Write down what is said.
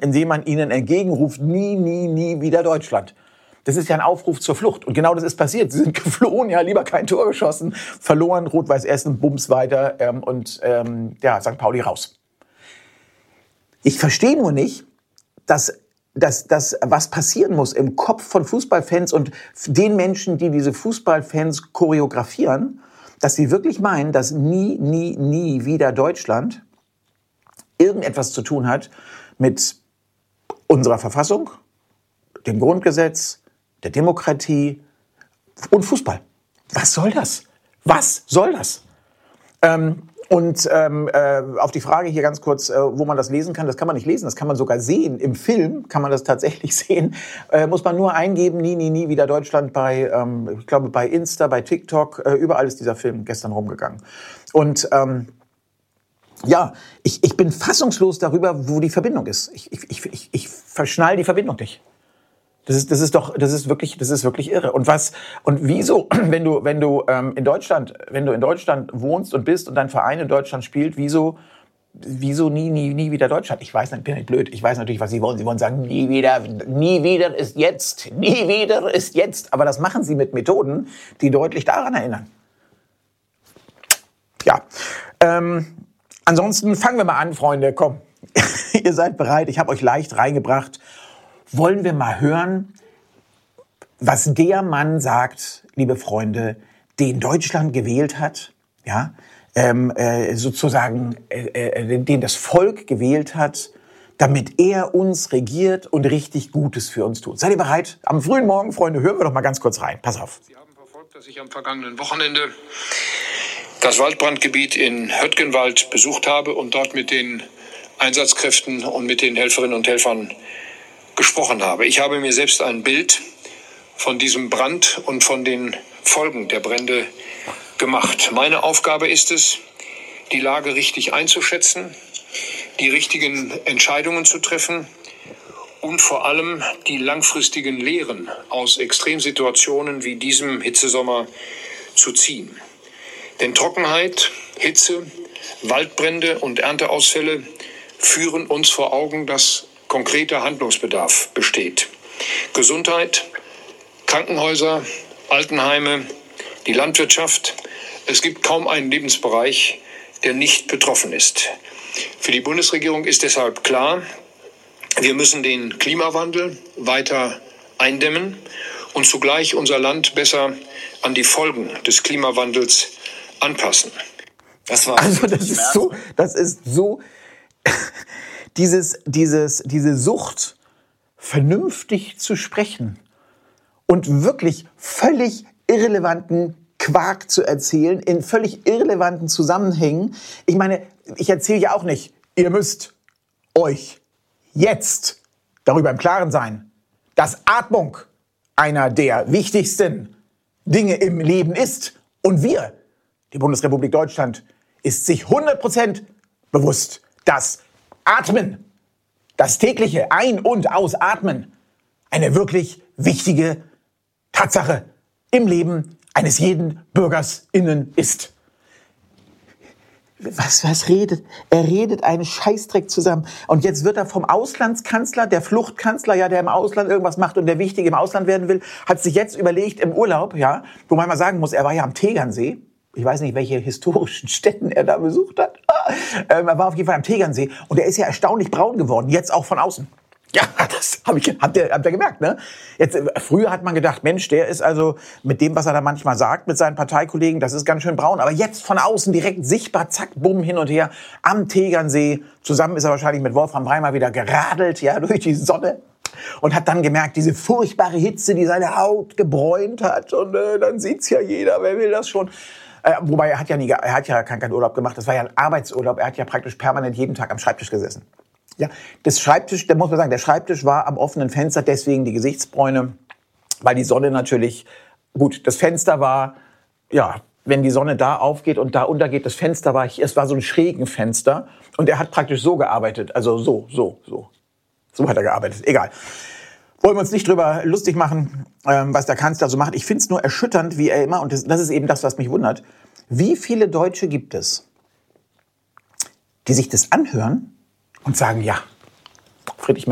indem man ihnen entgegenruft, nie, nie, nie wieder Deutschland. Das ist ja ein Aufruf zur Flucht. Und genau das ist passiert. Sie sind geflohen, ja, lieber kein Tor geschossen, verloren, Rot-Weiß Essen, Bums weiter St. Pauli raus. Ich verstehe nur nicht, dass was passieren muss im Kopf von Fußballfans und den Menschen, die diese Fußballfans choreografieren, dass sie wirklich meinen, dass nie, nie, nie wieder Deutschland irgendetwas zu tun hat mit unserer Verfassung, dem Grundgesetz, der Demokratie und Fußball. Was soll das? Was soll das? Auf die Frage hier ganz kurz, wo man das lesen kann, das kann man nicht lesen, das kann man sogar sehen. Im Film kann man das tatsächlich sehen. Muss man nur eingeben, nie, nie, nie wieder Deutschland ich glaube bei Insta, bei TikTok, überall ist dieser Film gestern rumgegangen. Und ich bin fassungslos darüber, wo die Verbindung ist. Ich verschnall die Verbindung nicht. Das ist wirklich irre. Und wieso, wenn du in Deutschland wohnst und bist und dein Verein in Deutschland spielt, wieso nie wieder Deutschland? Ich weiß nicht, ich bin nicht blöd. Ich weiß natürlich, was Sie wollen. Sie wollen sagen, nie wieder ist jetzt, nie wieder ist jetzt. Aber das machen Sie mit Methoden, die deutlich daran erinnern. Ja, ansonsten fangen wir mal an, Freunde. Komm, ihr seid bereit. Ich habe euch leicht reingebracht. Wollen wir mal hören, was der Mann sagt, liebe Freunde, den Deutschland gewählt hat, ja, den das Volk gewählt hat, damit er uns regiert und richtig Gutes für uns tut. Seid ihr bereit? Am frühen Morgen, Freunde, hören wir doch mal ganz kurz rein. Pass auf. Sie haben verfolgt, dass ich am vergangenen Wochenende das Waldbrandgebiet in Höttgenwald besucht habe und dort mit den Einsatzkräften und mit den Helferinnen und Helfern gesprochen habe. Ich habe mir selbst ein Bild von diesem Brand und von den Folgen der Brände gemacht. Meine Aufgabe ist es, die Lage richtig einzuschätzen, die richtigen Entscheidungen zu treffen und vor allem die langfristigen Lehren aus Extremsituationen wie diesem Hitzesommer zu ziehen. Denn Trockenheit, Hitze, Waldbrände und Ernteausfälle führen uns vor Augen, dass konkreter Handlungsbedarf besteht. Gesundheit, Krankenhäuser, Altenheime, die Landwirtschaft. Es gibt kaum einen Lebensbereich, der nicht betroffen ist. Für die Bundesregierung ist deshalb klar, wir müssen den Klimawandel weiter eindämmen und zugleich unser Land besser an die Folgen des Klimawandels anpassen. Das ist so diese Sucht, vernünftig zu sprechen und wirklich völlig irrelevanten Quark zu erzählen, in völlig irrelevanten Zusammenhängen. Ich meine, ich erzähle ja auch nicht, ihr müsst euch jetzt darüber im Klaren sein, dass Atmung einer der wichtigsten Dinge im Leben ist. Und wir, die Bundesrepublik Deutschland, ist sich 100% bewusst, dass Atmen, das tägliche Ein- und Ausatmen, eine wirklich wichtige Tatsache im Leben eines jeden Bürgers innen ist. Was redet? Er redet einen Scheißdreck zusammen. Und jetzt wird er vom Auslandskanzler, der Fluchtkanzler, ja, der im Ausland irgendwas macht und der wichtig im Ausland werden will, hat sich jetzt überlegt im Urlaub, ja, wo man mal sagen muss, er war ja am Tegernsee. Ich weiß nicht, welche historischen Stätten er da besucht hat. Er war auf jeden Fall am Tegernsee und er ist ja erstaunlich braun geworden, jetzt auch von außen. Ja, das habt ihr gemerkt, ne? Jetzt, früher hat man gedacht, Mensch, der ist also mit dem, was er da manchmal sagt, mit seinen Parteikollegen, das ist ganz schön braun. Aber jetzt von außen direkt sichtbar, zack, bumm, hin und her, am Tegernsee. Zusammen ist er wahrscheinlich mit Wolfram Breimer wieder geradelt, ja, durch die Sonne. Und hat dann gemerkt, diese furchtbare Hitze, die seine Haut gebräunt hat. Und dann sieht's ja jeder, wer will das schon? Wobei er hat ja keinen Urlaub gemacht, das war ja ein Arbeitsurlaub. Er hat ja praktisch permanent jeden Tag am Schreibtisch gesessen. Ja, da muss man sagen, der Schreibtisch war am offenen Fenster, deswegen die Gesichtsbräune, weil die Sonne natürlich, gut, das Fenster war, ja, wenn die Sonne da aufgeht und da untergeht, es war so ein schrägen Fenster und er hat praktisch so gearbeitet, also so hat er gearbeitet, egal. Wollen wir uns nicht drüber lustig machen, was der Kanzler so macht. Ich finde es nur erschütternd, wie er immer, und das ist eben das, was mich wundert, wie viele Deutsche gibt es, die sich das anhören und sagen, ja, Friedrich